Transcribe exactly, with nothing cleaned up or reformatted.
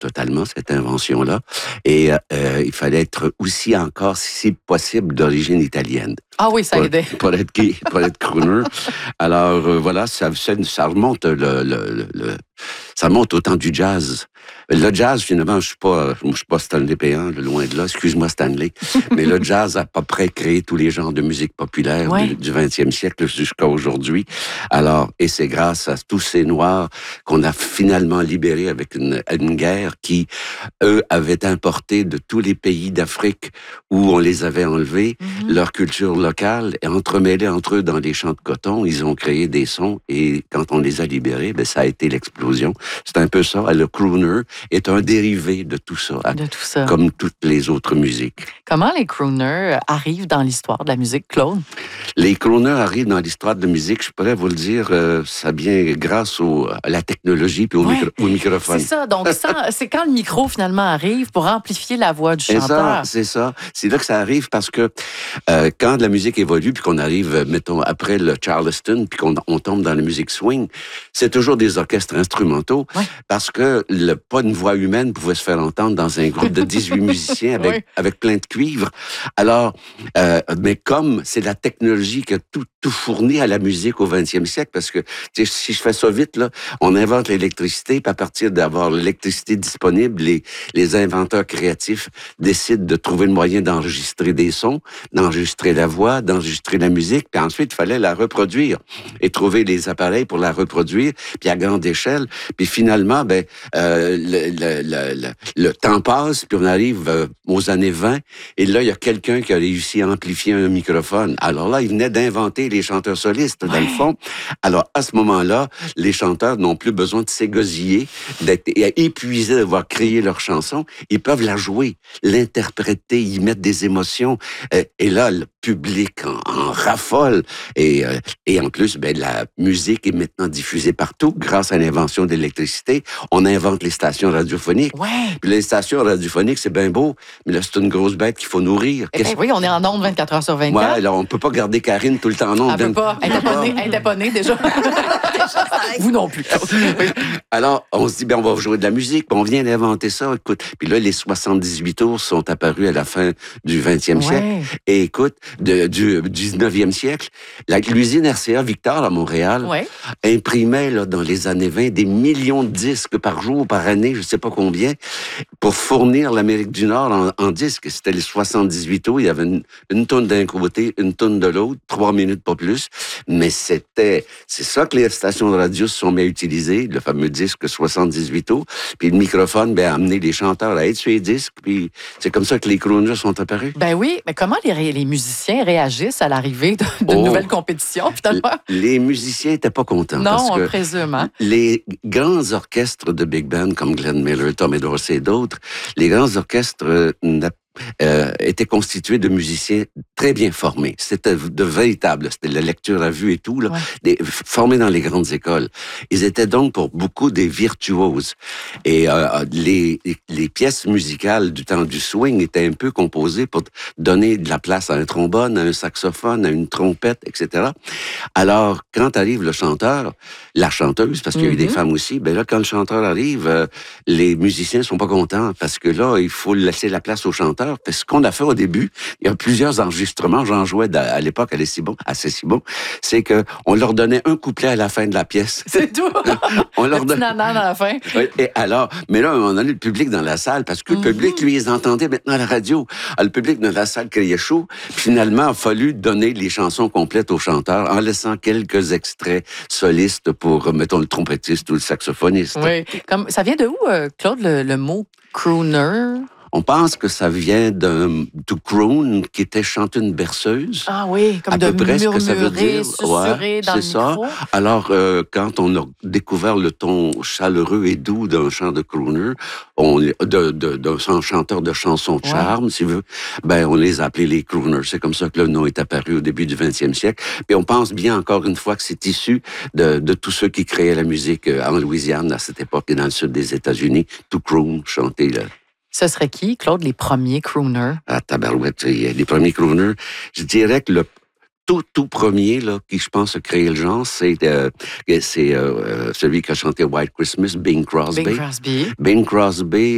totalement, cette invention-là. Et euh, il fallait être aussi encore, si possible, d'origine italienne. Ah oui, ça pour, aidait. Pour être, pour être crooner. Alors, euh, voilà, ça, ça, ça remonte le, le, le, ça remonte au temps du jazz. Le jazz, finalement, je suis pas, je suis pas Stanley Péan, loin de là, excuse-moi Stanley, mais le jazz a à peu près créé tous les genres de musique populaire ouais. du, du vingtième siècle jusqu'à aujourd'hui. Alors, et c'est grâce à tous ces Noirs qu'on a finalement libérés avec une, une guerre qui, eux, avaient importé de tous les pays d'Afrique où on les avait enlevés, mm-hmm. leur culture locale, et entremêlés entre eux dans les champs de coton, ils ont créé des sons, et quand on les a libérés, ben, ça a été l'explosion. C'est un peu ça, le crooner est un dérivé de tout ça, de tout ça, comme toutes les autres musiques. Comment les crooners arrivent dans l'histoire de la musique, Claude? Les crooners arrivent dans l'histoire de la musique, je pourrais vous le dire, euh, ça vient grâce au, à la technologie puis au, ouais, micro, au microphone. C'est ça, donc ça, c'est quand le micro finalement arrive pour amplifier la voix du chanteur. Ça, c'est ça, c'est là que ça arrive parce que euh, quand la musique évolue puis qu'on arrive, mettons, après le Charleston puis qu'on on tombe dans la musique swing, c'est toujours des orchestres instrumentaux ouais. parce que le, pas une voix humaine pouvait se faire entendre dans un groupe de dix-huit musiciens avec, oui. avec plein de cuivre. Alors, euh, mais comme c'est la technologie qui a tout, tout fourni à la musique au vingtième siècle, parce que si je fais ça vite, là, on invente l'électricité, puis à partir d'avoir l'électricité disponible, les, les inventeurs créatifs décident de trouver le moyen d'enregistrer des sons, d'enregistrer la voix, d'enregistrer la musique, puis ensuite, il fallait la reproduire et trouver les appareils pour la reproduire, puis à grande échelle. Puis finalement, ben, euh, le, le, le, le, le temps passe, puis on arrive euh, aux années vingt, et là, il y a quelqu'un qui a réussi à amplifier un microphone. Alors là, il venait d'inventer les chanteurs solistes, dans ouais. le fond. Alors, à ce moment-là, les chanteurs n'ont plus besoin de s'égosiller, d'être épuisés d'avoir créé leur chanson. Ils peuvent la jouer, l'interpréter, y mettre des émotions. Et là, le public en, en raffole. Et, et en plus, ben, la musique est maintenant diffusée partout grâce à l'invention de l'électricité. On invente les stations radiophoniques. Ouais. Puis les stations radiophoniques, c'est bien beau, mais là, c'est une grosse bête qu'il faut nourrir. Eh ben oui, on est en ondes vingt-quatre heures sur vingt-quatre. Ouais, alors on peut pas garder Karine tout le temps en ondes. Elle peut pas. Elle est pas née, elle est pas née déjà. Vous non plus. Alors, on se dit, ben, on va jouer de la musique, on vient d'inventer ça, écoute. Puis là, les soixante-dix-huit tours sont apparus à la fin du vingtième ouais. siècle. Et écoute, de, du dix-neuvième siècle, la, l'usine R C A Victor à Montréal ouais. imprimait, là, dans les années vingt, des millions de disques par jour, par année, je sais pas combien, pour fournir l'Amérique du Nord en, en disques. C'était les soixante-dix-huit tours, il y avait une, une tonne d'un côté, une tonne de l'autre, trois minutes, pas plus. Mais c'était, c'est ça que les stations de radio se sont mis à utiliser, le fameux disque soixante-dix-huit tours. Puis le microphone, ben, a amené les chanteurs à être sur les disques. Puis c'est comme ça que les crooners sont apparus. Ben oui, mais comment les, les musiciens réagissent à l'arrivée de, de oh, nouvelles compétitions, finalement? Les musiciens n'étaient pas contents. Non, parce on que le présume. Hein? Les grands orchestres de big band, comme Glenn Miller, Tommy Dorsey et d'autres, les grands orchestres euh, Euh, étaient constitués de musiciens très bien formés. C'était de véritables, c'était la lecture à vue et tout, là, ouais. des, formés dans les grandes écoles. Ils étaient donc pour beaucoup des virtuoses. Et euh, les, les pièces musicales du temps du swing étaient un peu composées pour donner de la place à un trombone, à un saxophone, à une trompette, et cetera. Alors, quand arrive le chanteur, la chanteuse, parce qu'il y a mm-hmm. eu des femmes aussi, ben là, quand le chanteur arrive, euh, les musiciens sont pas contents parce que là, il faut laisser la place au chanteur. Parce que ce qu'on a fait au début, il y a plusieurs enregistrements, j'en jouais à l'époque à Cessimon, à Cessimon, c'est qu'on leur donnait un couplet à la fin de la pièce. C'est tout! On leur donnait... à la fin. Et alors, mais là, à un moment donné, le public dans la salle, parce que mm-hmm. le public, lui, ils entendaient maintenant à la radio. Alors, le public dans la salle criait chaud. Finalement, il a fallu donner les chansons complètes aux chanteurs en laissant quelques extraits solistes pour, mettons, le trompettiste ou le saxophoniste. Oui. Comme, ça vient de où, Claude, le, le mot crooner? On pense que ça vient d'un to croon, qui était chanter une berceuse. Ah oui, comme à de peu près murmurer, ce que ça veut dire. susurrer ouais, dans le ça. micro. Alors, euh, quand on a découvert le ton chaleureux et doux d'un chant de crooner, on, de, de, d'un chanteur de chansons de charme, ouais. si vous veux, ben, on les a appelés les crooners. C'est comme ça que le nom est apparu au début du vingtième siècle. Puis on pense bien, encore une fois, que c'est issu de, de tous ceux qui créaient la musique en Louisiane à cette époque et dans le sud des États-Unis. To croon, chanter là. Ce serait qui, Claude, les premiers crooners? Ah, tabarouette, les premiers crooners. Je dirais que le tout, tout premier, là, qui, je pense, a créé le genre, c'est, euh, c'est euh, celui qui a chanté White Christmas, Bing Crosby. Bing Crosby. Bing Crosby.